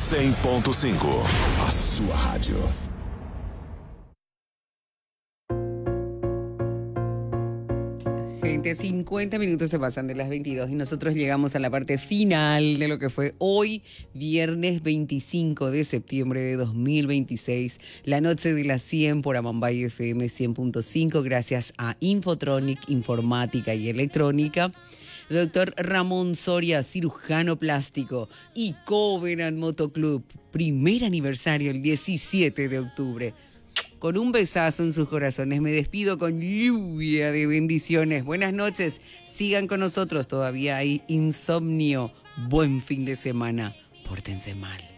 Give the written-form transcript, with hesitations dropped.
100.5. A sua rádio. Gente, 50 minutos se pasan de las 22 y nosotros llegamos a la parte final de lo que fue hoy, viernes 25 de septiembre de 2026, la noche de las 100 por Amambay FM 100.5, gracias a Infotronic, Informática y Electrónica. Doctor Ramón Soria, cirujano plástico, y Covenant Motoclub, primer aniversario el 17 de octubre. Con un besazo en sus corazones me despido con lluvia de bendiciones. Buenas noches, sigan con nosotros, todavía hay insomnio. Buen fin de semana, pórtense mal.